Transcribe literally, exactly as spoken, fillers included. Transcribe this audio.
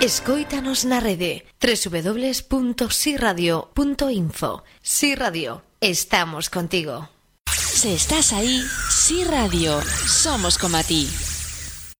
Escóitanos na rede doble u doble u doble u punto si radio punto info. Si Radio, estamos contigo. Si estás ahí, Si Radio, somos como a ti.